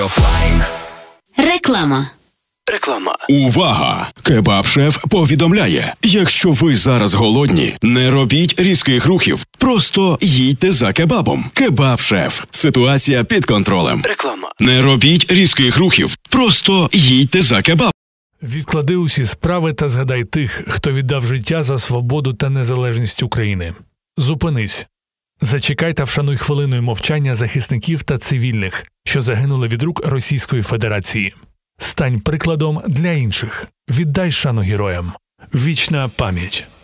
Офлайн. Реклама. Увага! Кебаб-шеф повідомляє, якщо ви зараз голодні, не робіть різких рухів, просто їдьте за кебабом. Кебаб-шеф. Ситуація під контролем. Не робіть різких рухів, просто їдьте за кебабом. Відклади усі справи та згадай тих, хто віддав життя за свободу та незалежність України. Зупинись. Зачекай та вшануй хвилиною мовчання захисників та цивільних, що загинули від рук Російської Федерації. Стань прикладом для інших. Віддай шану героям. Вічна пам'ять.